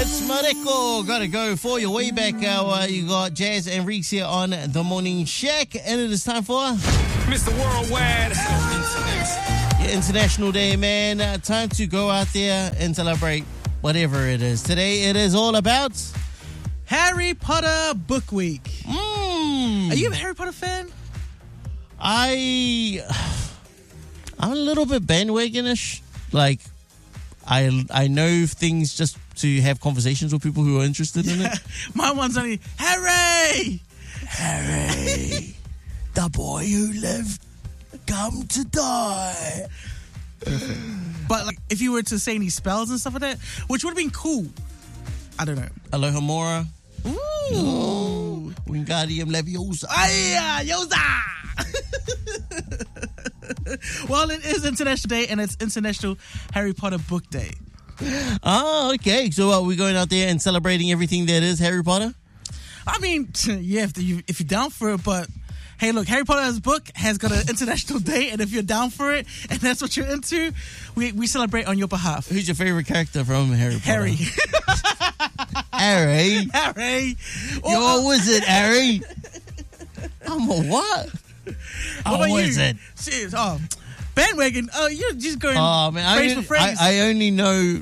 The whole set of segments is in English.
It's Mareko. Gotta go for your way back hour. You got Jazz and Reeks here on The Morning Shack. And it is time for Mr. Worldwide. your International Day, man. Time to go out there and celebrate whatever it is. Today it is all about Harry Potter Book Week. Are you a Harry Potter fan? I'm a little bit bandwagon-ish. Like, I know things just to have conversations with people who are interested in it. My one's only, Harry! Harry, the boy who lived, come to die. But like, if you were to say any spells and stuff like that, which would have been cool. I don't know. Aloha Mora. Ooh. Wingardium Leviosa. Aya, Yosa! Well, it is International Day and it's International Harry Potter Book Day. Oh, okay. So what, we're going out there and celebrating everything that is Harry Potter? I mean, yeah, if you're down for it, but hey, look, Harry Potter's book has got an International Day, and if you're down for it and that's what you're into, we celebrate on your behalf. Who's your favorite character from Harry Potter? Harry. Harry. Harry. You're a wizard, Harry. I'm a what? What A wizard. Serious. Oh, bandwagon. Oh, you're just going phrase for phrase. I only know,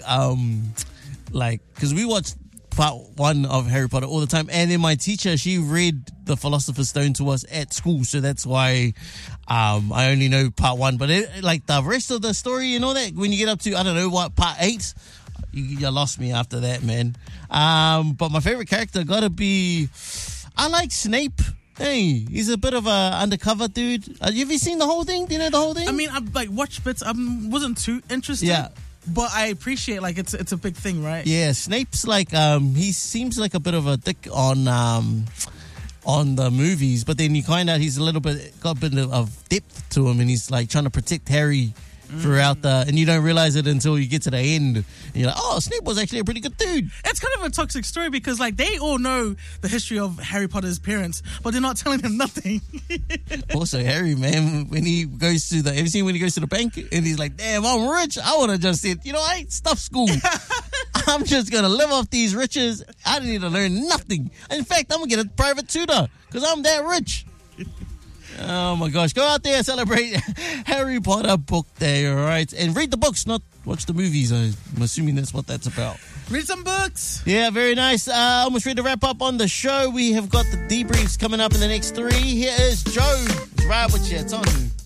because we watched part 1 of Harry Potter all the time, and then my teacher, she read The Philosopher's Stone to us at school, so that's why I only know part 1. But the rest of the story and all that, when you get up to, I don't know what, part 8, you lost me after that, man. But my favorite character gotta be, I like Snape. Hey, he's a bit of a undercover dude. Have you seen the whole thing? Do you know the whole thing? I mean, I've watched bits. I wasn't too interested. Yeah. But I appreciate, it's a big thing, right? Yeah, Snape's he seems like a bit of a dick on the movies, but then you find out he's got a bit of depth to him, and he's like trying to protect Harry throughout and you don't realize it until you get to the end, and you're like, oh, Snape was actually a pretty good dude. It's kind of a toxic story because they all know the history of Harry Potter's parents, but they're not telling them nothing. Also, Harry, man, have you seen when he goes to the bank and he's like, damn, I'm rich, I would have just said, I ain't stuff school. I'm just gonna live off these riches. I didn't need to learn nothing. In fact, I'm gonna get a private tutor because I'm that rich. Oh my gosh, go out there and celebrate Harry Potter Book Day, all right? And read the books, not watch the movies. I'm assuming that's what that's about. Read some books. Yeah, very nice. Almost ready to wrap up on the show. We have got the debriefs coming up in the next 3. Here is Joe. Right with you. It's on.